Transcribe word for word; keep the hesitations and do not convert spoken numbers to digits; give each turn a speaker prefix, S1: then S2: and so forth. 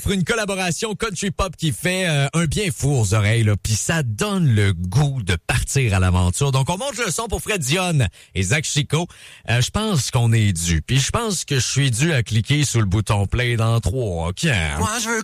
S1: Pour une collaboration country pop qui fait euh, un bien fou aux oreilles, là, puis ça donne le goût de partir à l'aventure. Donc, on monte le son pour Fred Dionne et Zach Chico. Euh, je pense qu'on est dû. Puis je pense que je suis dû à cliquer sur le bouton play dans trois. OK.
S2: Moi, je veux